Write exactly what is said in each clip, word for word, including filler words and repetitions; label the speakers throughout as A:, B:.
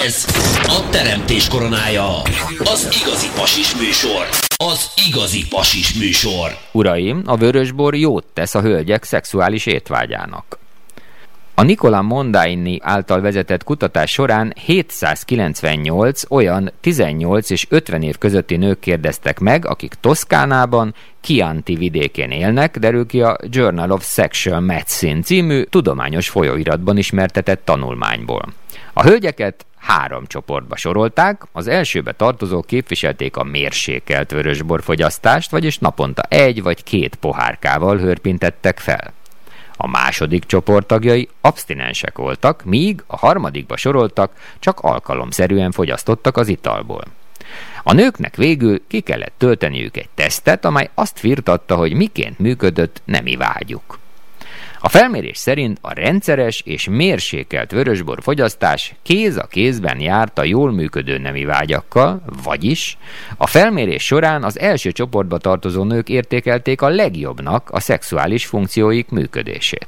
A: Ez a teremtés koronája. Az igazi pasis műsor. Az igazi pasis műsor.
B: Uraim, a vörösbor jót tesz a hölgyek szexuális étvágyának. A Nicola Mondaini által vezetett kutatás során hétszázkilencvennyolc olyan tizennyolc és ötven év közötti nők kérdeztek meg, akik Toszkánában, Chianti vidékén élnek, derül ki a Journal of Sexual Medicine című tudományos folyóiratban ismertetett tanulmányból. A hölgyeket három csoportba sorolták, az elsőbe tartozók képviselték a mérsékelt vörösborfogyasztást, vagyis naponta egy vagy két pohárkával hörpintettek fel. A második csoport tagjai abstinensek voltak, míg a harmadikba soroltak csak alkalomszerűen fogyasztottak az italból. A nőknek végül ki kellett tölteniük egy tesztet, amely azt firtatta, hogy miként működött nemi vágyuk. A felmérés szerint a rendszeres és mérsékelt vörösbor fogyasztás kéz a kézben járt a jól működő nemi vágyakkal, vagyis a felmérés során az első csoportba tartozó nők értékelték a legjobbnak a szexuális funkcióik működését.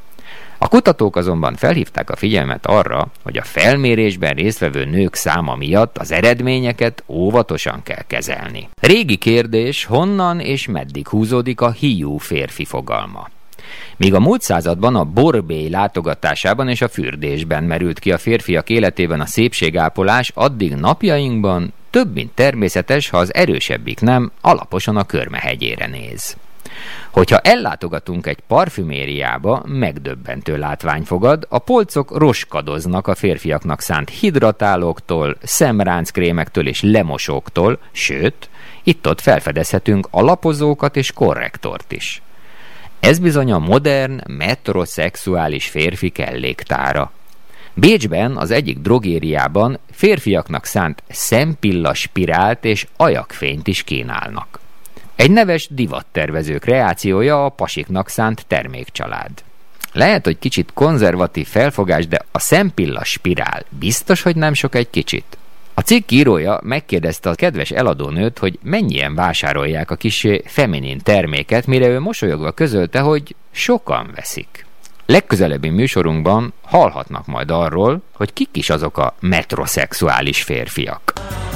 B: A kutatók azonban felhívták a figyelmet arra, hogy a felmérésben résztvevő nők száma miatt az eredményeket óvatosan kell kezelni. Régi kérdés, honnan és meddig húzódik a hiú férfi fogalma. Míg a múlt században a borbély látogatásában és a fürdésben merült ki a férfiak életében a szépségápolás, addig napjainkban több mint természetes, ha az erősebbik nem alaposan a körmehegyére néz. Hogyha ellátogatunk egy parfümériába, megdöbbentő látvány fogad, a polcok roskadoznak a férfiaknak szánt hidratálóktól, szemránckrémektől és lemosóktól, sőt, itt-ott felfedezhetünk alapozókat és korrektort is. Ez bizony a modern, metroszexuális férfi kelléktára. Bécsben az egyik drogériában férfiaknak szánt szempilla spirált és ajakfényt is kínálnak. Egy neves divattervező kreációja a pasiknak szánt termékcsalád. Lehet, hogy kicsit konzervatív felfogás, de a szempilla spirál biztos, hogy nem sok egy kicsit. A cikk írója megkérdezte a kedves eladónőt, hogy mennyien vásárolják a kissé feminin terméket, mire ő mosolyogva közölte, hogy sokan veszik. Legközelebbi műsorunkban hallhatnak majd arról, hogy kik is azok a metroszexuális férfiak.